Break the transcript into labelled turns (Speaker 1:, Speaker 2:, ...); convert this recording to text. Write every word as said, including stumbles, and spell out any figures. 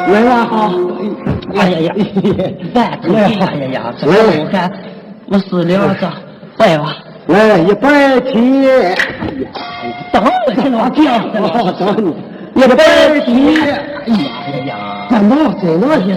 Speaker 1: 来了好。
Speaker 2: 哎呀呀，饭子哎呀呀，这我看我死了这，拜吧。
Speaker 1: 来一百提。
Speaker 2: 等我现在我掉下来了，
Speaker 1: 等你，一百提。
Speaker 2: 哎呀呀，
Speaker 1: 怎么怎么？